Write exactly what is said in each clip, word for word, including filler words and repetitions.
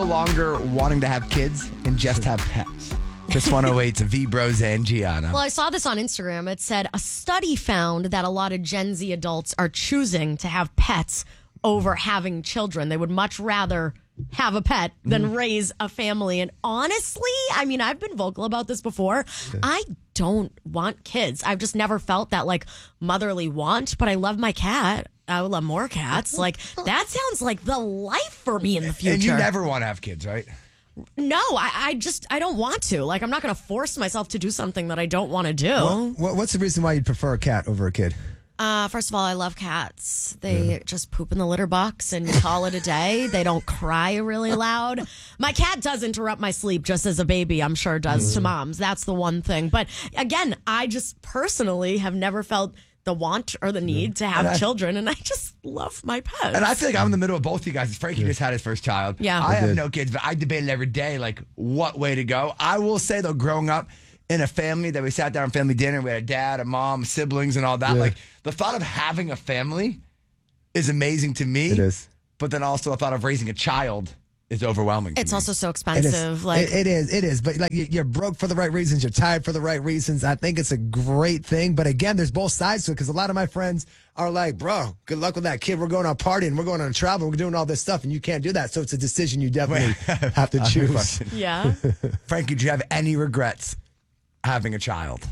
longer wanting to have kids and just have pets? This one oh eight's V Bros and Gianna. Well, I saw this on Instagram. It said a study found that a lot of Gen Z adults are choosing to have pets over having children. They would much rather have a pet than mm. raise a family. And honestly, I mean, I've been vocal about this before. Okay. I don't want kids. I've just never felt that like motherly want, but I love my cat. I would love more cats. Like, that sounds like the life for me in the future. And you never want to have kids, right? No, I, I just, I don't want to. Like, I'm not going to force myself to do something that I don't want to do. Well, what's the reason why you'd prefer a cat over a kid? Uh, first of all, I love cats. They yeah. just poop in the litter box and call it a day. They don't cry really loud. My cat does interrupt my sleep just as a baby, I'm sure does mm. to moms. That's the one thing. But again, I just personally have never felt the want or the need to have and I, children, and I just love my pets. And I feel like I'm in the middle of both you guys. Frankie yeah. just had his first child. Yeah. I, I have no kids, but I debate it every day, like, what way to go. I will say, though, growing up in a family that we sat down family dinner, we had a dad, a mom, siblings, and all that. Yeah. Like, the thought of having a family is amazing to me. It is. But then also the thought of raising a child is overwhelming. It's me. also so expensive. It is. Like it, it is. It is. But like you're broke for the right reasons. You're tired for the right reasons. I think it's a great thing. But again, there's both sides to it because a lot of my friends are like, bro, good luck with that kid. We're going on partying. We're going on travel. We're doing all this stuff. And you can't do that. So it's a decision you definitely have to choose. Yeah. Frankie, do you have any regrets having a child?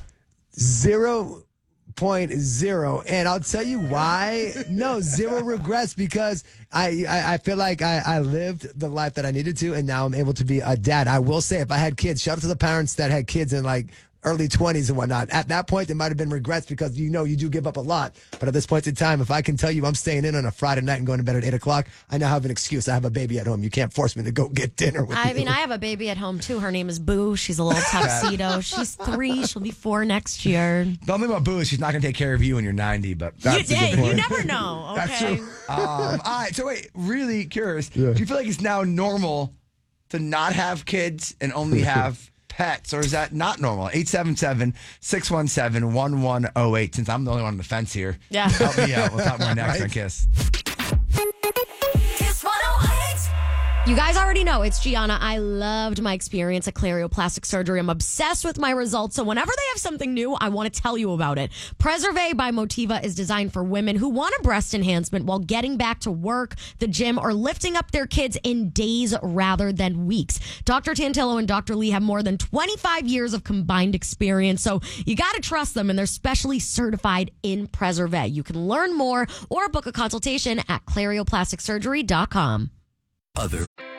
Zero. Point zero, and I'll tell you why. No, zero regrets because I, I, I feel like I, I lived the life that I needed to, and now I'm able to be a dad. I will say, if I had kids, shout out to the parents that had kids in like early twenties and whatnot. At that point, there might have been regrets because you know you do give up a lot. But at this point in time, if I can tell you I'm staying in on a Friday night and going to bed at eight o'clock, I now have an excuse. I have a baby at home. You can't force me to go get dinner with I you. mean, I have a baby at home too. Her name is Boo. She's a little tuxedo. She's three. She'll be four next year. The only thing about Boo is she's not going to take care of you when you're ninety. But that's you, a good point. You never know. Okay. That's true. Um, all right. So wait, really curious. Yeah. Do you feel like it's now normal to not have kids and only have pets, or is that not normal? eight seven seven, six one seven, one one zero eight. Since I'm the only one on the fence here. Yeah. Help me out. We'll talk more next on Kiss. Kiss one oh eight. You guys already know it's Gianna. I loved my experience at Clarioplastic Surgery. I'm obsessed with my results. So whenever they have something new, I want to tell you about it. Preservé by Motiva is designed for women who want a breast enhancement while getting back to work, the gym, or lifting up their kids in days rather than weeks. Doctor Tantillo and Doctor Lee have more than twenty-five years of combined experience. So you got to trust them, and they're specially certified in Preservé. You can learn more or book a consultation at clarioplastic surgery dot com. Other